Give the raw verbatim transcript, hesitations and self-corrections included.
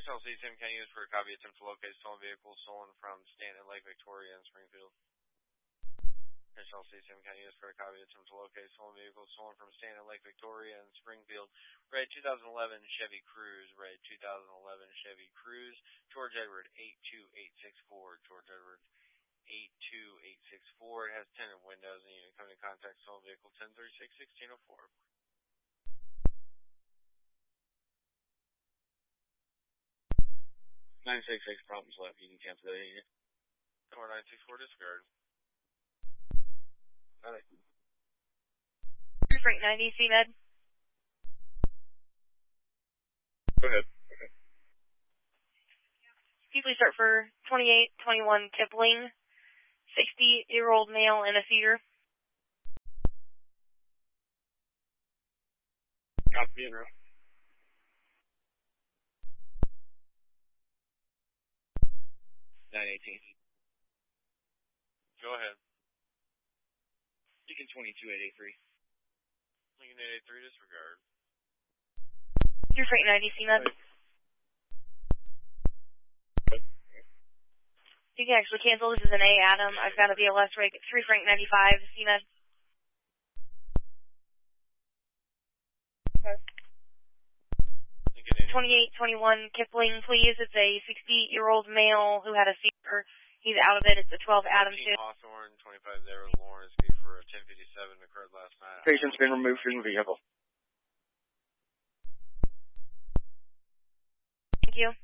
Crenshaw C SIM can use for a copy attempt to locate stolen vehicles stolen from Stanton, Lake Victoria, and Springfield. Crenshaw C SIM can use for a copy attempt to locate stolen vehicles stolen from Stanton, Lake Victoria, and Springfield. Red two thousand eleven Chevy Cruze. Red two thousand eleven Chevy Cruze. George Edward eight two eight six four. George Edward eight two eight six four. It has tinted windows and unit coming in contact stolen vehicle ten thirty-six sixteen oh four. nine six six problems left. You can cancel that unit. Or nine six four disregard. Alright. Frank ninety, C Med. Go ahead. Okay. Can you please start for twenty-eight twenty-one Kipling, sixty-year-old male in a cedar. Copy in row. nine eighteen. Go ahead. Beacon twenty-two eight eight three. Lincoln eight eight three disregard. You're Frank ninety, C Med. You can actually cancel. This is an A, Adam. I've got a B L S rig. three Frank ninety-five, C Med. twenty-eight twenty-one Kipling, please. It's a sixty-year-old male who had a seizure. He's out of it. It's a twelve Adam two. Hawthorne, twenty-five there with Lawrence for a ten fifty-seven occurred last night. Patient's been removed from the vehicle. Thank you.